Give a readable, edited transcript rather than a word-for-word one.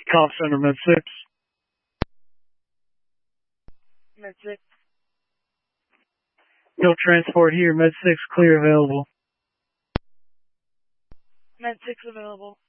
Call Center Med 6. Med 6. No transport here. Med 6 clear available. Med 6 available.